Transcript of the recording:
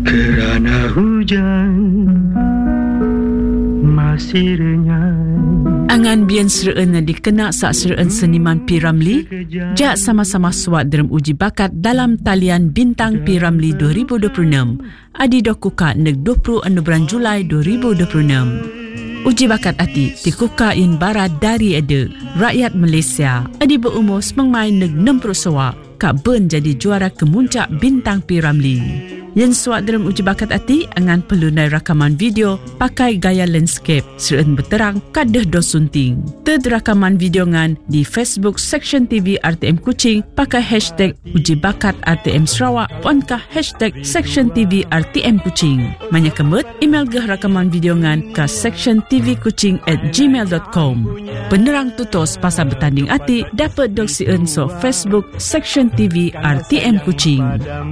Kerana hujan masih renyai. Angan bian sereen na dikena sak sereen seniman P. Ramlee, jak sama-sama suat dalam uji bakat dalam talian Bintang P. Ramlee 2026. Adi dokuka neg 20 bulan Julai 2026. Uji bakat ati dikuka in bara dari ada rakyat Malaysia. Adi berumur semangmai neg 60 sawak kak ben jadi juara kemuncak Bintang P. Ramlee. Yang suat dalam uji bakat ati angan perlu nai rakaman video pakai gaya landscape serun berterang kadah dosunting. Ted rakaman video ngan di Facebook Section TV RTM Kuching pakai hashtag uji bakat RTM Sarawak ponkah hashtag Section TV RTM Kuching. Manya kemut email gah rakaman video ngan ke sectiontvkuching@gmail.com. Penerang tutos pasal bertanding ati dapat doksien so Facebook Section TV RTM Kuching.